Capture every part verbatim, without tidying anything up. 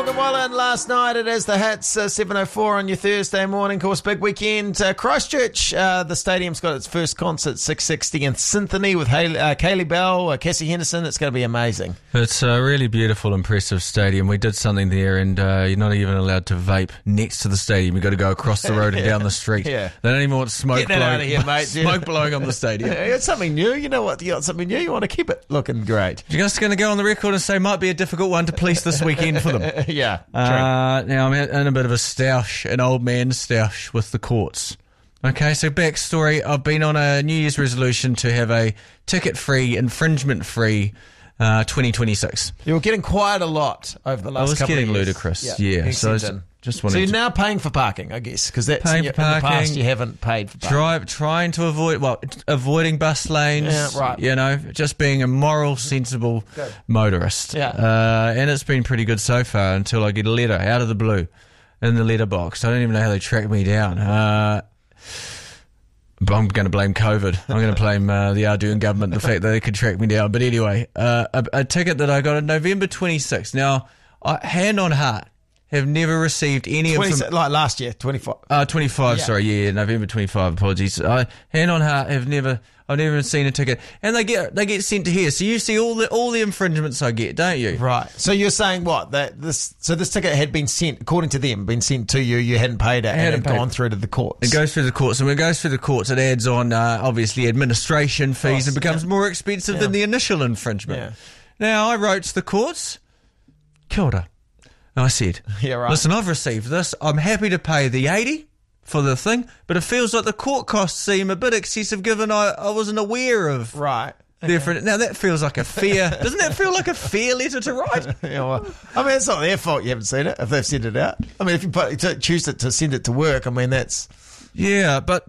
Welcome well in last night. It is the Hits, uh, seven oh four on your Thursday morning. Of course, big weekend. Uh, Christchurch, uh, the stadium's got its first concert, six sixtieth Symphony with Haley, uh, Kaylee Bell, uh, Cassie Henderson. It's going to be amazing. It's a really beautiful, impressive stadium. We did something there, and uh, you're not even allowed to vape next to the stadium. You've got to go across the road and yeah. down the street. Yeah. They don't even want smoke Get that blowing, out of here, mate. smoke blowing on the stadium. Yeah, it's something new. You know what? You got something new. You want to keep it looking great. You're just going to go on the record and say might be a difficult one to police this weekend for them. yeah. Uh, now I'm in a bit of a stoush, an old man stoush with the courts. Okay, so backstory, I've been on a New Year's resolution to have a ticket-free, infringement-free uh, twenty twenty-six. You were getting quite a lot over the last couple of years. I was getting ludicrous, yeah. yeah. So I was just wanted so you're to now paying for parking, I guess, because that's paying in, for your, in the parking, past you haven't paid for parking. Drive, trying to avoid, well, avoiding bus lanes, Yeah, right. you know, just being a moral, sensible Good. motorist. Yeah. Uh, and it's been pretty good so far until I get a letter out of the blue in the letterbox. I don't even know how they track me down. Uh, but I'm going to blame COVID. I'm going to blame uh, the Ardern government, the fact that they could track me down. But anyway, uh, a, a ticket that I got on November twenty-sixth. Now, I, hand on heart, have never received any twenty, inform- like last year, twenty-five. Uh, twenty-five, Yeah. sorry, yeah, November twenty-five, apologies. I, hand on heart, have never, I've never seen a ticket. And they get, they get sent to here. So you see all the, all the infringements I get, don't you? Right. So you're saying what? That this so this ticket had been sent, according to them, been sent to you, you hadn't paid it, and it hadn't had paid. gone through to the courts. It goes through the courts, and when it goes through the courts, it adds on, uh, obviously, administration fees Costs, and becomes yeah. more expensive Yeah. than the initial infringement. Yeah. Now, I wrote to the courts, kia ora. And I said, Yeah, right. listen, I've received this. I'm happy to pay the eighty for the thing, but it feels like the court costs seem a bit excessive given I, I wasn't aware of Right. different. Now, that feels like a fair, doesn't that feel like a fair letter to write? Yeah, well, I mean, it's not their fault you haven't seen it if they've sent it out. I mean, if you put, to choose it to send it to work, I mean, that's... Yeah, but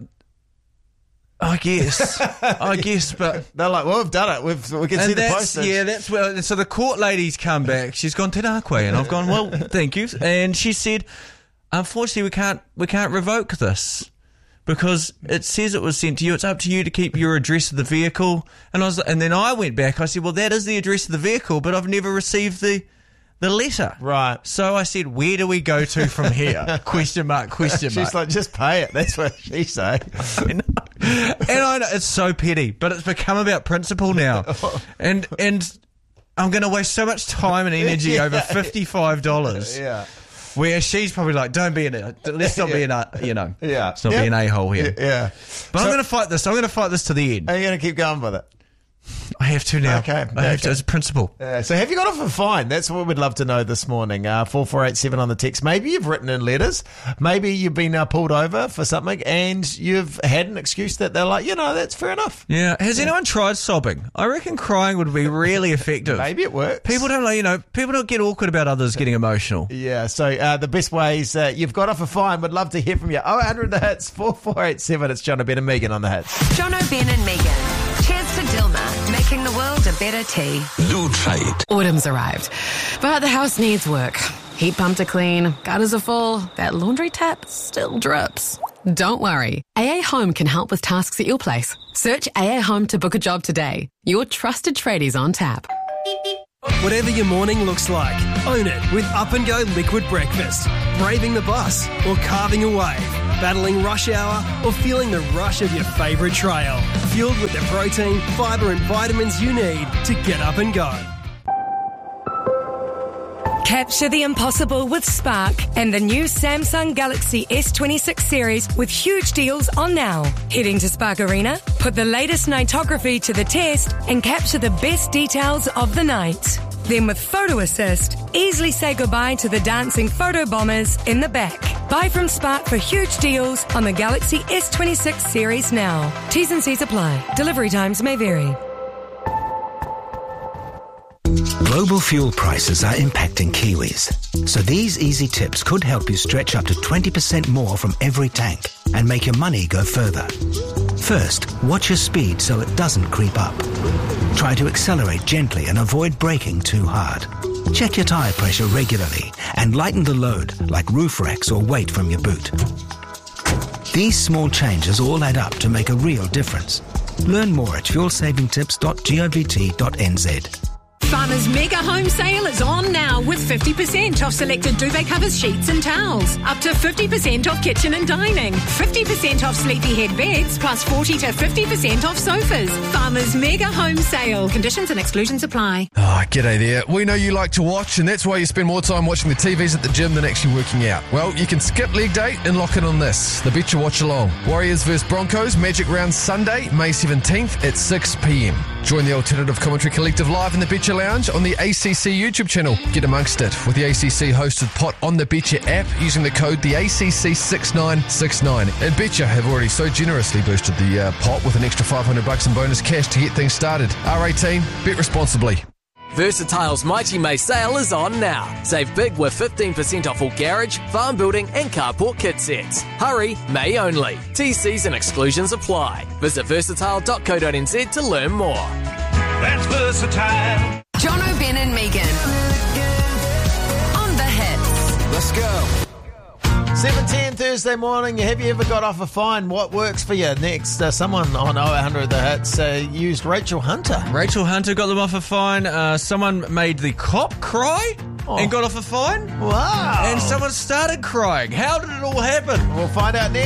I guess, I guess, but... They're like, well, we've done it. We've, we can see And the that's, postage. yeah, that's where, so the court lady's come back. She's gone, te rākoe, and I've gone, well, thank you. And she said, unfortunately, we can't, we can't revoke this because it says it was sent to you. It's up to you to keep your address of the vehicle. And I was, and then I went back. I said, well, that is the address of the vehicle, but I've never received the, the letter. Right. So I said, where do we go to from here? question mark, question mark. She's like, just pay it. That's what she say. I know. And I know it's so petty, but it's become about principle now. And and I'm going to waste so much time and energy Yeah. over fifty-five dollars. Yeah. Where she's probably like, don't be an, let's not be an, uh, you know, Yeah. let's not Yeah. be an a-hole here. Yeah. But So- I'm going to fight this. I'm going to fight this to the end. Are you going to keep going with it? I have to now. Okay. I have Okay. to. It's a principle. Uh, so have you got off a fine? That's what we'd love to know this morning. Uh, four four eight seven on the text. Maybe you've written in letters. Maybe you've been uh, pulled over for something and you've had an excuse that they're like, you know, that's fair enough. Yeah. Has anyone tried sobbing? I reckon crying would be really effective. Maybe it works. People don't like, you know, people don't get awkward about others getting emotional. Yeah, so uh, the best ways uh, you've got off a fine. Would love to hear from you. oh eight hundred the hits, four four eight seven. It's John O'Ben and Megan on the hits. John O'Ben and Megan. Cheers to Dilma, making the world a better tea. Lutrait. Autumn's arrived, but the house needs work. Heat pump to clean, gutters are full, that laundry tap still drips. Don't worry, A A Home can help with tasks at your place. Search A A Home to book a job today. Your trusted tradies on tap. Whatever your morning looks like, own it with Up and Go Liquid Breakfast. Braving the bus or carving a wave, battling rush hour or feeling the rush of your favourite trail. Fueled with the protein, fibre and vitamins you need to get up and go. Capture the impossible with Spark and the new Samsung Galaxy S twenty-six series with huge deals on now. Heading to Spark Arena, put the latest nightography to the test and capture the best details of the night. Then with Photo Assist, easily say goodbye to the dancing photo bombers in the back. Buy from Spark for huge deals on the Galaxy S twenty-six series now. T's and C's apply. Delivery times may vary. Global fuel prices are impacting Kiwis. So these easy tips could help you stretch up to twenty percent more from every tank and make your money go further. First, watch your speed so it doesn't creep up. Try to accelerate gently and avoid braking too hard. Check your tyre pressure regularly and lighten the load like roof racks or weight from your boot. These small changes all add up to make a real difference. Learn more at fuel saving tips dot govt dot n z. Farmer's Mega Home Sale is on now with fifty percent off selected duvet covers, sheets and towels. Up to fifty percent off kitchen and dining. fifty percent off Sleepyhead beds plus forty to fifty percent off sofas. Farmer's Mega Home Sale. Conditions and exclusions apply. Oh, g'day there. We know you like to watch, and that's why you spend more time watching the T Vs at the gym than actually working out. Well, you can skip leg day and lock in on this. The Betcha Watch Along. Warriors versus Broncos, Magic Round Sunday, May seventeenth at six p.m. Join the Alternative Commentary Collective live in the Betcha Lounge on the A C C YouTube channel. Get amongst it with the A C C hosted pot on the Betcha app using the code the A C C six nine six nine. And Betcha have already so generously boosted the uh, pot with an extra five hundred bucks in bonus cash to get things started. R eighteen, bet responsibly. Versatile's Mighty May sale is on now. Save big with fifteen percent off all garage, farm building and carport kit sets. Hurry, May only. T Cs and exclusions apply. Visit versatile dot co dot n z to learn more. That's Versatile. John O'Ben and Megan. On the hits. Let's go. seven ten Thursday morning. Have you ever got off a fine? What works for you? Next, uh, someone on oh eight hundred The Hits uh, used Rachel Hunter. Rachel Hunter got them off a fine. Uh, someone made the cop cry Oh. and got off a fine. Wow. And someone started crying. How did it all happen? We'll find out next.